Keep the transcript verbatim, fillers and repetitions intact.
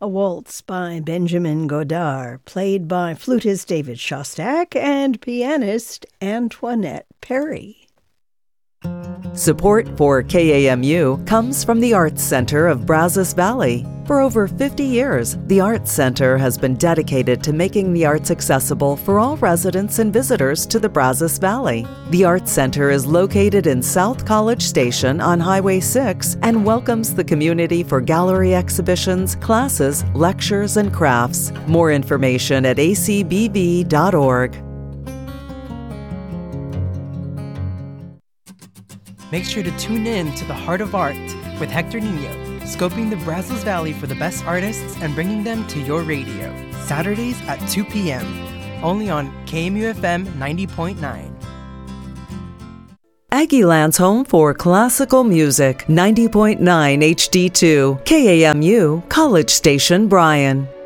a waltz by Benjamin Godard, played by flutist David Shostak and pianist Antoinette Perry. Support for K A M U comes from the Arts Center of Brazos Valley. For over fifty years, the Arts Center has been dedicated to making the arts accessible for all residents and visitors to the Brazos Valley. The Arts Center is located in South College Station on Highway six and welcomes the community for gallery exhibitions, classes, lectures, and crafts. More information at a c b v dot org. Make sure to tune in to The Heart of Art with Hector Nino, scoping the Brazos Valley for the best artists and bringing them to your radio. Saturdays at two p.m. Only on K M U F M ninety point nine. Aggieland's home for classical music, ninety point nine H D two, K A M U, College Station, Bryan.